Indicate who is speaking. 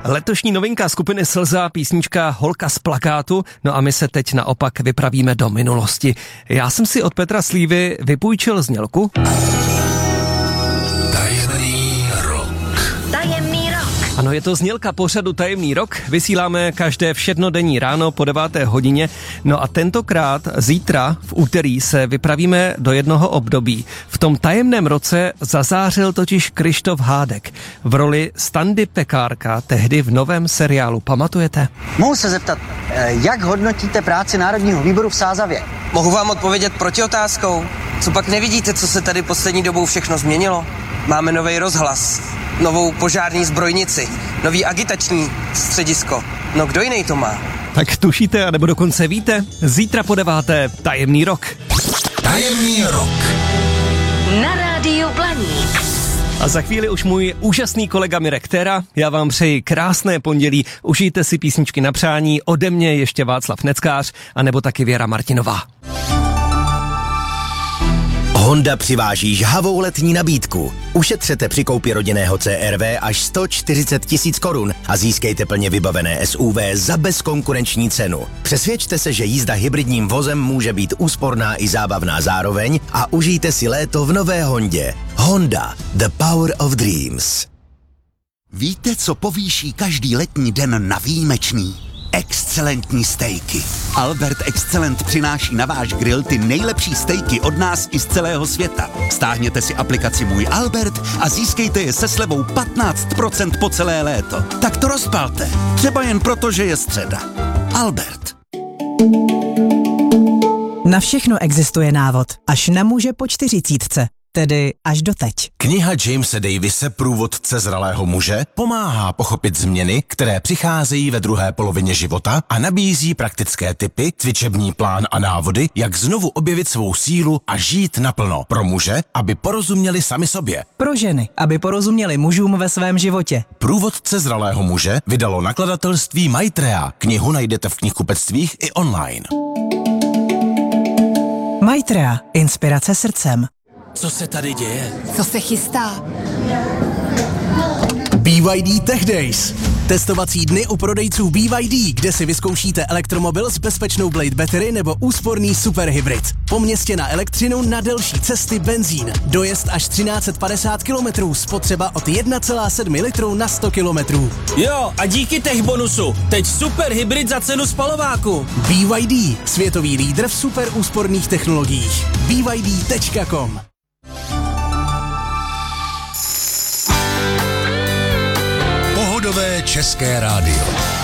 Speaker 1: Letošní novinka skupiny Slza, písnička Holka z plakátu, no a my se teď naopak vypravíme do minulosti. Já jsem si od Petra Slívy vypůjčil znělku. Ano, je to znělka pořadu Tajemný rok. Vysíláme každé všednodenní ráno po 9. hodině. No a tentokrát zítra v úterý se vypravíme do jednoho období. V tom tajemném roce zazářil totiž Kryštof Hádek v roli Standy Pekárka, tehdy v novém seriálu. Pamatujete?
Speaker 2: Mohu se zeptat, jak hodnotíte práci Národního výboru v Sázavě?
Speaker 3: Mohu vám odpovědět protiotázkou? Co pak nevidíte, co se tady poslední dobou všechno změnilo? Máme nový rozhlas, novou požární zbrojnici, nový agitační středisko. No kdo jiný to má?
Speaker 1: Tak tušíte, anebo dokonce víte? Zítra po 9. Tajemný rok.
Speaker 4: Tajemný rok.
Speaker 5: Na rádiu Blaník.
Speaker 1: A za chvíli už můj úžasný kolega Mirek Tera. Já vám přeji krásné pondělí, užijte si písničky na přání, ode mě ještě Václav Neckář, anebo taky Věra Martinová.
Speaker 6: Honda přiváží žhavou letní nabídku. Ušetřete při koupi rodinného CR-V až 140 000 korun a získejte plně vybavené SUV za bezkonkurenční cenu. Přesvědčte se, že jízda hybridním vozem může být úsporná i zábavná zároveň a užijte si léto v nové Hondě. Honda, the power of dreams.
Speaker 4: Víte, co povýší každý letní den na výjimečný? Excelentní stejky. Albert Excellent přináší na váš grill ty nejlepší stejky od nás i z celého světa. Stáhněte si aplikaci Můj Albert a získejte je se slevou 15% po celé léto. Tak to rozpalte. Třeba jen proto, že je středa. Albert.
Speaker 7: Na všechno existuje návod, až na muže po 40, tedy až doteď.
Speaker 8: Kniha Jamese Davise Průvodce zralého muže pomáhá pochopit změny, které přicházejí ve druhé polovině života a nabízí praktické tipy, cvičební plán a návody, jak znovu objevit svou sílu a žít naplno. Pro muže, aby porozuměli sami sobě.
Speaker 7: Pro ženy, aby porozuměli mužům ve svém životě.
Speaker 8: Průvodce zralého muže vydalo nakladatelství Maitreya. Knihu najdete v knihkupectvích i online.
Speaker 7: Maitreya. Inspirace srdcem.
Speaker 8: Co se tady děje?
Speaker 5: Co se chystá?
Speaker 9: BYD Tech Days. Testovací dny u prodejců BYD, kde si vyzkoušíte elektromobil s bezpečnou Blade Battery nebo úsporný superhybrid. Po městě na elektřinu, na delší cesty benzín. Dojezd až 1350 km, spotřeba od 1,7 litru na 100 km.
Speaker 10: Jo, a díky tech bonusu, teď superhybrid za cenu spalováku.
Speaker 9: BYD, světový lídr v super úsporných technologiích. BYD.com.
Speaker 4: Pohodové české rádio.